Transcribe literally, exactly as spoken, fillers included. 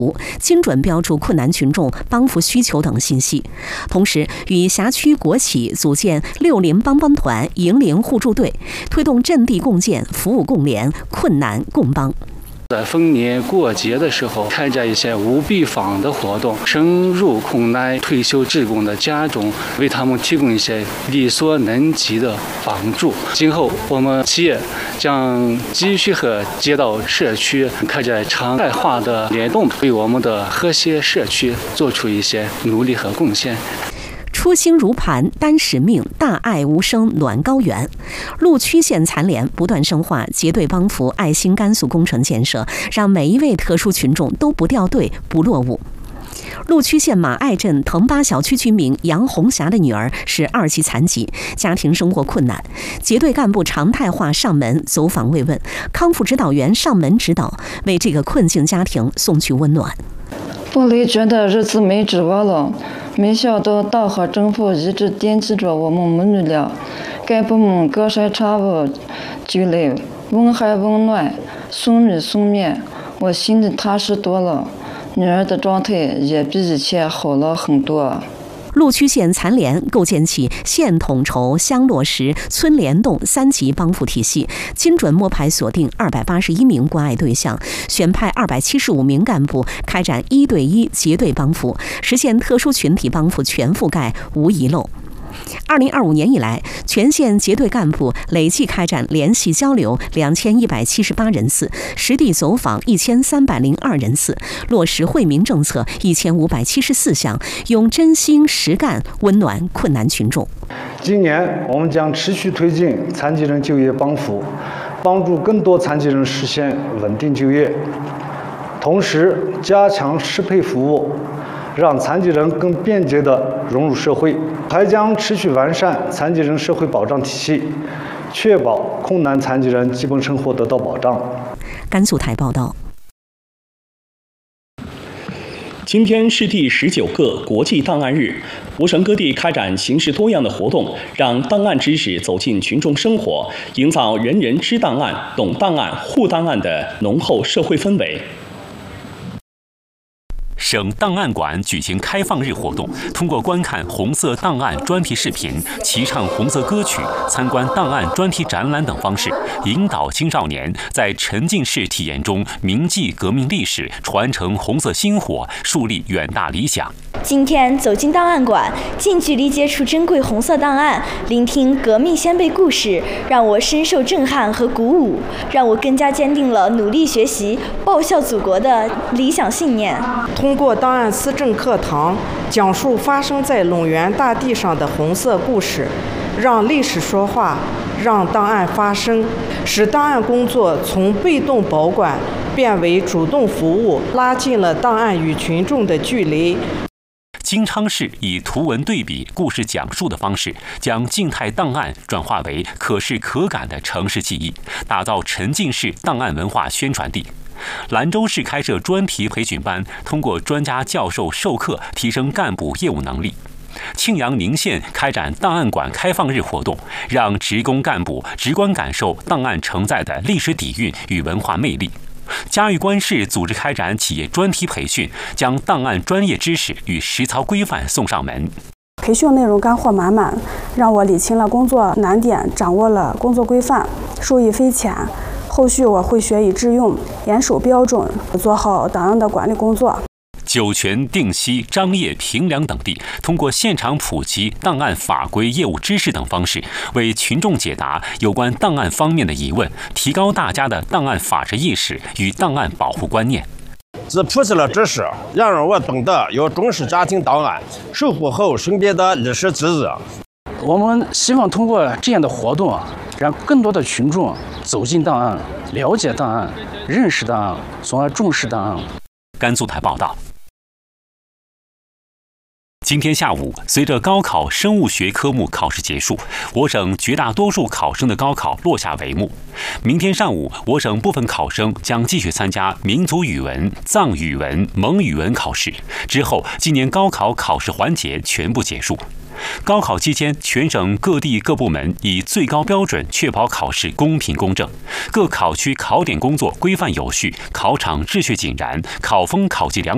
精准标注困难群众帮扶需求等信息，同时与辖区国企组建六零帮帮团、营零互助队，推动阵地共建、服务共联、困难共帮。 在逢年过节的时候，开展一些无病房的活动，深入困难退休职工的家中，为他们提供一些力所能及的帮助。今后我们企业将继续和街道社区开展常态化的联动，为我们的和谐社区做出一些努力和贡献。 初心如磐，担使命，大爱无声，暖高原。陆区县残联不断深化结对帮扶爱心甘肃工程建设，让每一位特殊群众都不掉队、不落伍。陆区县马爱镇藤巴小区居民杨红霞的女儿是二级残疾，家庭生活困难，结对干部常态化上门走访慰问，康复指导员上门指导，为这个困境家庭送去温暖。 本来觉得日子没指望了，没想到党和政府一直惦记着我们母女俩，干部们隔三差五就来问寒问暖，送米送面，我心里踏实多了，女儿的状态也比以前好了很多。 陆区县残联构建起县统筹、乡落实、村联动三级帮扶体系，精准摸排锁定二百八十一名关爱对象，选派二百七十五名干部开展一对一结对帮扶，实现特殊群体帮扶全覆盖无遗漏。二零二五年以来，全县结对干部累计开展联系交流两千一百七十八人次，实地走访一千三百零二人次，落实惠民政策一千五百七十四项，用真心实干温暖困难群众。 今年我们将持续推进残疾人就业帮扶，帮助更多残疾人实现稳定就业，同时加强适配服务，让残疾人更便捷地融入社会，还将持续完善残疾人社会保障体系，确保困难残疾人基本生活得到保障。 甘肃台报道。 今天是第十九个国际档案日，我省各地开展形式多样的活动，让档案知识走进群众生活，营造人人知档案、懂档案、护档案的浓厚社会氛围。 省档案馆举行开放日活动，通过观看红色档案专题视频、齐唱红色歌曲、参观档案专题展览等方式，引导青少年在沉浸式体验中铭记革命历史，传承红色薪火，树立远大理想。 今天走进档案馆，近距离接触珍贵红色档案，聆听革命先辈故事，让我深受震撼和鼓舞，让我更加坚定了努力学习、报效祖国的理想信念。 通过档案思政课堂，讲述发生在陇源大地上的红色故事，让历史说话，让档案发声，使档案工作从被动保管变为主动服务，拉近了档案与群众的距离。 金昌市以图文对比、故事讲述的方式，将静态档案转化为可视可感的城市记忆，打造沉浸式档案文化宣传地。兰州市开设专题培训班，通过专家教授授课，提升干部业务能力。庆阳宁县开展档案馆开放日活动，让职工干部直观感受档案承载的历史底蕴与文化魅力。嘉峪关市组织开展企业专题培训，将档案专业知识与实操规范送上门。 培训内容干货满满，让我理清了工作难点，掌握了工作规范，受益匪浅。后续我会学以致用，严守标准，做好档案的管理工作。 酒泉、定西、张掖、平凉等地，通过现场普及档案法规、业务知识等方式，为群众解答有关档案方面的疑问，提高大家的档案法治意识与档案保护观念。 只普及了知识，让我懂得要重视家庭档案，守护好身边的历史记忆。 我们希望通过这样的活动，让更多的群众走进档案，了解档案，认识档案，从而重视档案。 甘肃台报道。今天下午，随着高考生物学科目考试结束，我省绝大多数考生的高考落下帷幕。明天上午，我省部分考生将继续参加民族语文、藏语文、蒙语文考试。之后，今年高考考试环节全部结束。高考期间，全省各地各部门以最高标准确保考试公平公正，各考区考点工作规范有序，考场秩序井然，考风考级良好。